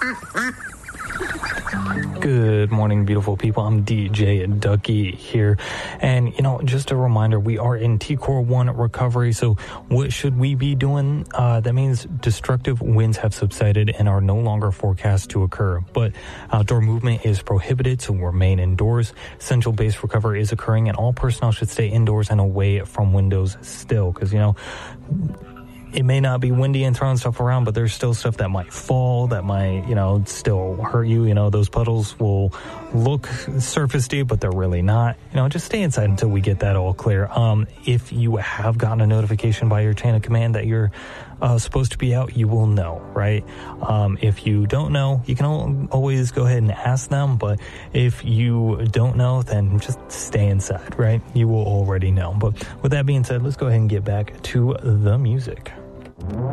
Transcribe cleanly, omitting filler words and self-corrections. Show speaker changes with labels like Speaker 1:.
Speaker 1: Good morning, beautiful people. I'm DJ Ducky here. And, just a reminder, we are in TCOR 1 recovery. So what should we be doing? That means destructive winds have subsided and are no longer forecast to occur. But outdoor movement is prohibited, so remain indoors. Essential base recovery is occurring, and all personnel should stay indoors and away from windows still. Because, it may not be windy and throwing stuff around, but there's still stuff that might fall, that might, still hurt you. Those puddles will look surface deep, but they're really not. Just stay inside until we get that all clear. If you have gotten a notification by your chain of command that you're supposed to be out, you will know, right? If you don't know, you can always go ahead and ask them, but if you don't know, then just stay inside, right? You will already know. But with that being said, let's go ahead and get back to the music.